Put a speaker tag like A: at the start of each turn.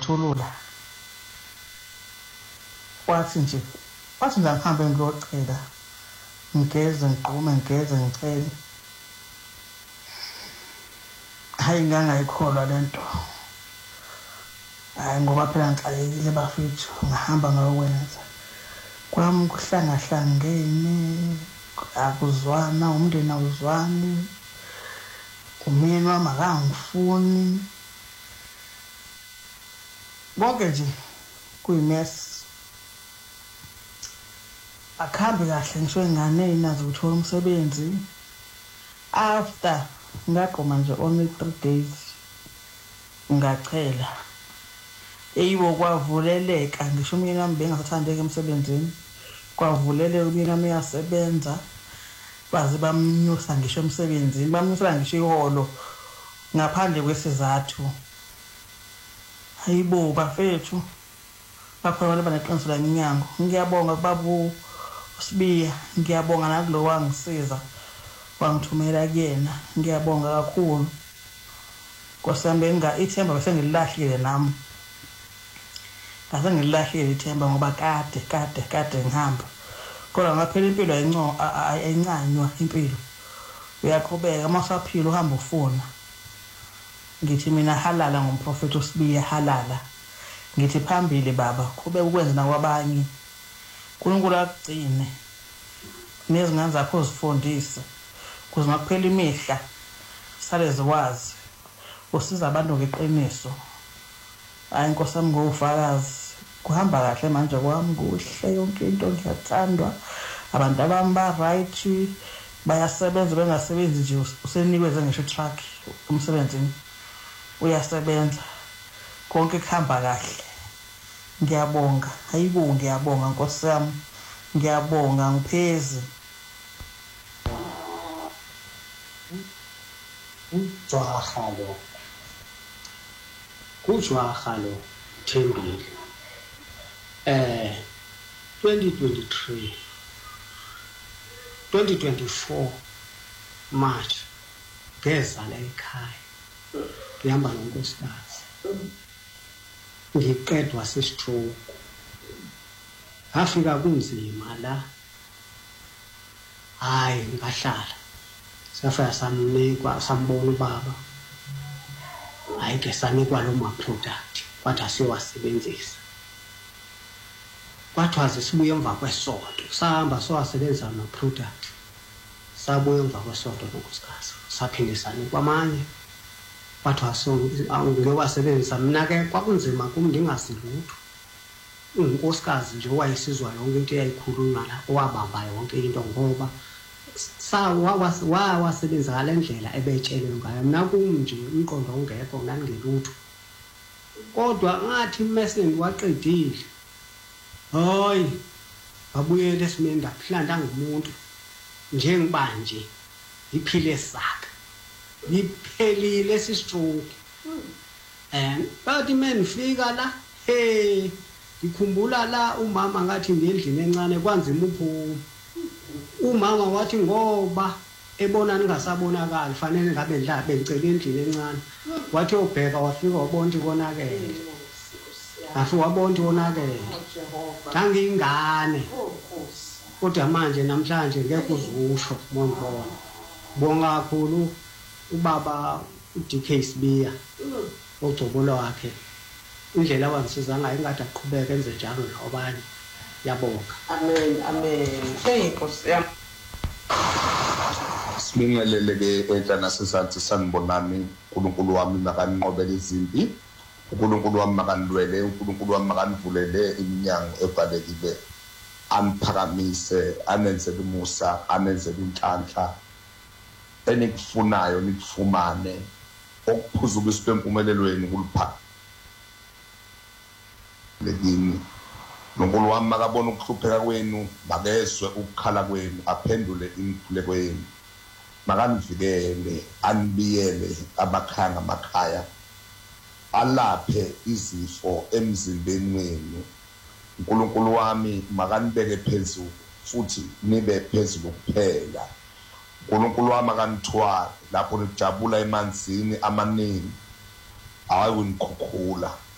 A: uThulula wathi nje ngihambe ngiyocela ngigeze ngigqume ngigeze ngicele hayi ngangayikholwa lento hayi ngoba phela ngixakekile bafethu ngihamba ngayokwenza kwami kuhlangahlangene akuzwana umndeni awuzwani umyeni wami akangifuni bonke nje kuyimess akhambe kahle ngisho ingane inazo ukuthola umsebenzi after ngaqoma nje only 3 days ngachela eyibo kwavuleleka ngisho umyeni wami bengasathandeki emsebenzini kwavuleleka umyeni wami uyasebenza baze bamnyusa ngisho emsebenzini bamnyusa ngisho iholo ngaphandle kwesizathu hayibo bafethu bakhona abantu baneqiniso la iminyango ngiyabonga babu Sibiya ngiyabonga nakulo wangisiza wangithumela kuyena ngiyabonga kakhulu kosambe ithemba bese ngililahlile nami base ngililahlile ithemba ngoba kade ngihamba kodwa ngaphela impilo ayincanywa impilo uyaqhubeka masaphila uhamba ufuna ngithi mina halala ngomprofeti uSibiya halala ngithi phambili baba kube ukwenza nakwabanye uNkulunkulu akugcine nezingane zakho uzifundise kuze makuphela imihla sale ziwazi usiza abantu ngeqiniso hayi inkosi yami ngofakazi kuhamba kahle manje kwami kuhle yonke into ngiyathandwa abantu abami ba right bayasebenza bengasebenzi nje usenikweze ngisho truck umsebenzini uyasebenza konke kuhamba kahle ngiyabonga hayibo ngiyabonga Nkosi yami ngiyabonga ngiphezi
B: kujwahalo Thembile 2024 March ngeza la ekhaya ngihamba nonkosikazi ngiqedwa sestroke afika kunzima la hayi ngahlala safika sambona ubaba hayi ke sanikwa lo ma product kwathi asiyowasebenzisa kwathi sibuye emva kwesonto sahamba sowasebenzisa no product sabuye emva kwesonto nonkosikazi saphindisana kwamanye kwathi ngiyowasebenzisa mina ke kwakunzima kum ndingasilutho unkosikazi nje wayisizwa yonke into eyayikhulunywa la owabamba yonke into ngoba wasebenza ngalendlela ebetshelwe ngayo mina kum nje umqondo ongekho ngangelutho kodwa ngathi messenger waqedile hayi abuyele esimeni ndaphilanda ngumuntu njengibanje iphile saka ngiphelile sistroke bathi menifika la ngikhumbula la umama ngathi ngendlini encane kwanzima uphuma umama wathi ngoba ebona ningasabonakali fanele ngabe ndlabe ngicela endlini encane wathi ubheka wafika wabona ikonakele afika wabona ikonakele ngangingane kodwa manje namhlanje ngeke uzusho ngibona bonga kakhulu ubaba uDK Sibiya ogcobola wakhe indlela wangisiza ngayo ingade aqhubeke enze njalo nabanye yabonga
A: amen Nkosi yami
C: sibingelele ke enhla nasizathu sanibonani uNkulunkulu wami makanqobele izimpi uNkulunkulu wami makanilwele uNkulunkulu wami makanivulele iminyango evalekile aniphakamise anenzele umusa anenzele inhlanhla enikufunayo nikufumane okuphuzula isipempumelelweni kulupha lekini uNkulunkulu wami makabona ukuhlupheka kwenu makezwe ukukhala kwenu aphendule imikhuleko yenu makanivikele anibiyele abakhanga amakhaya alaphe izifo emzimbeni wenu uNkulunkulu wami makanibeke phezulu futhi nibe phezulu kuphela uNkulunkulu wami akanithwala lapho nijabula emanzini amaningi awayikukhukhula